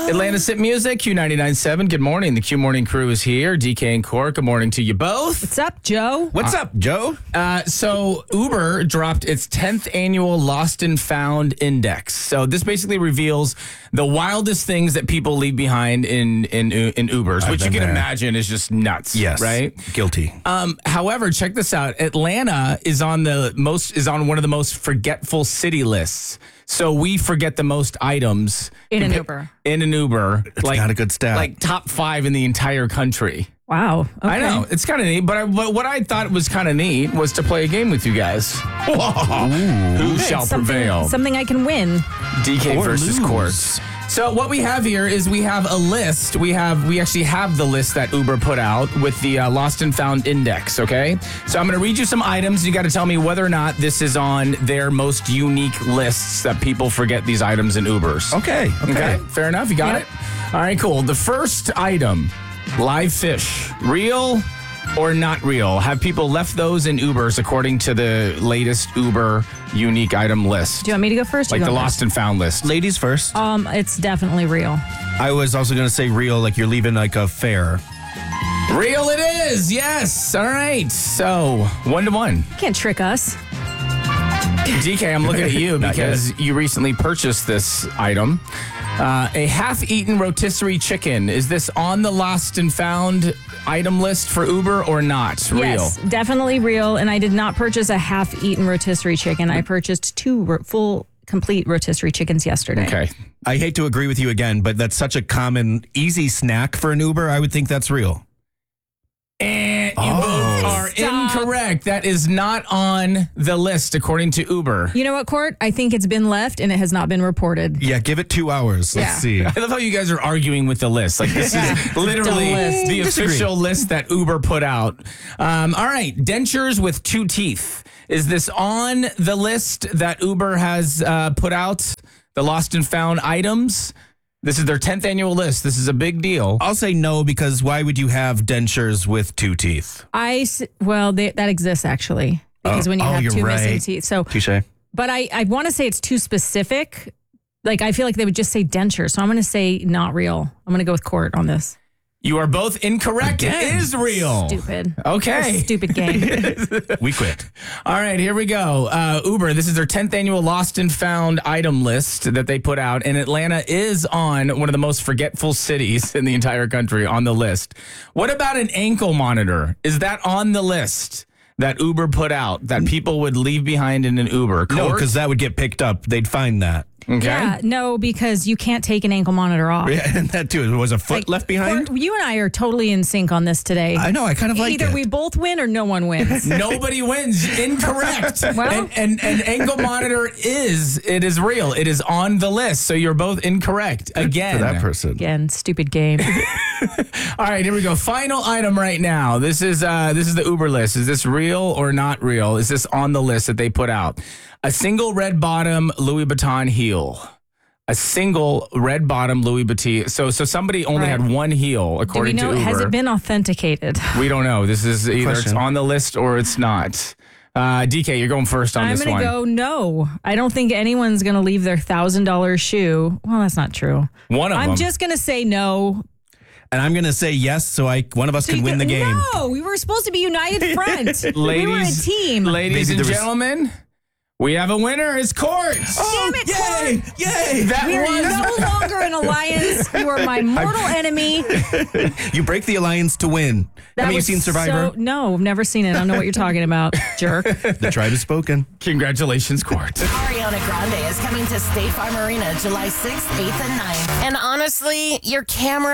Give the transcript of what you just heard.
Atlanta Sit Music, Q99.7. Good morning. The Q Morning crew is here. DK and Court, good morning to you both. What's up, Joe? What's up, Joe? So Uber dropped its 10th annual Lost and Found Index. So this basically reveals the wildest things that people leave behind in Ubers, which you can imagine is just nuts. Yes. Right? Guilty. However, check this out. Atlanta is on one of the most forgetful city lists. So we forget the most items In an Uber. It's not a good stat. Like top 5 in the entire country. Wow. Okay. I know. It's kind of neat. But what I thought was kind of neat was to play a game with you guys. Who shall prevail? Something I can win. DK Or versus lose. Court. So what we have here is we have a list. We actually have the list that Uber put out with the Lost and Found Index, okay? So I'm going to read you some items. You got to tell me whether or not this is on their most unique lists that people forget these items in Ubers. Okay. Fair enough. You got it? All right, cool. The first item, live fish. Real or not real? Have people left those in Ubers according to the latest Uber unique item list? Do you want me to go first? Like You the go Lost and Found list. Ladies first. It's definitely real. I was also going to say real, like you're leaving like a fair. Real it is. Yes. All right. So 1-1. You can't trick us. DK, I'm looking at you because you recently purchased this item. A half-eaten rotisserie chicken. Is this on the Lost and Found item list for Uber or not? Real. Yes, definitely real. And I did not purchase a half-eaten rotisserie chicken. I purchased 2 full, complete rotisserie chickens yesterday. Okay. I hate to agree with you again, but that's such a common, easy snack for an Uber. I would think that's real. And you both are Stop. incorrect. That is not on the list according to Uber. You know what, Court? I think it's been left and it has not been reported. Yeah, give it 2 hours. Let's Yeah. see. I love how you guys are arguing with the list. Like this is literally list. the Disagree. official list that Uber put out. All right, dentures with 2 teeth. Is this on the list that Uber has put out? The Lost and Found items. This is their 10th annual list. This is a big deal. I'll say no because why would you have dentures with 2 teeth? That exists actually. Because when you have you're 2 missing right. teeth. So, Touche. but I want to say it's too specific. Like, I feel like they would just say denture. So I'm going to say not real. I'm going to go with Court on this. You are both incorrect. Again. It is real. Stupid. Okay. Stupid game. We quit. All right, here we go. Uber, this is their 10th annual Lost and Found item list that they put out. And Atlanta is on one of the most forgetful cities in the entire country on the list. What about an ankle monitor? Is that on the list that Uber put out that people would leave behind in an Uber? No, Court? because that would get picked up. They'd find that. Okay. Yeah, no, because you can't take an ankle monitor off. Yeah, and that too. Was a foot Like, left behind? Court, you and I are totally in sync on this today. I know. I kind of like Either it. we both win or no one wins. Nobody wins. Incorrect. Well- and ankle monitor is real. It is on the list. So you're both incorrect again. For that person. Again, stupid game. All right, here we go. Final item right now. This is the Uber list. Is this real or not real? Is this on the list that they put out? A single red bottom Louis Vuitton heel. A single red bottom Louis Vuitton. So somebody only Right. had one heel Do we according know, to Uber. has it been authenticated? We don't know. This is either it's Question. on the list or it's not. DK, you're going first on I'm this going one. to go no. I don't think anyone's going to leave their $1,000 shoe. Well, that's not true. One of them. I'm just going to say no. And I'm going to say yes so one of us can win the game. No, we were supposed to be united front. Ladies, we were a team. Ladies Maybe and there was- gentlemen, we have a winner. It's Court. Damn it, Yay! Court. Yay! That We are was no longer an alliance. You are my mortal enemy. You break the alliance to win. Have you was seen Survivor? No, I've never seen it. I don't know what you're talking about, jerk. The tribe has spoken. Congratulations, Court. Ariana Grande is coming to State Farm Arena July 6th, 8th, and 9th. And honestly, your camera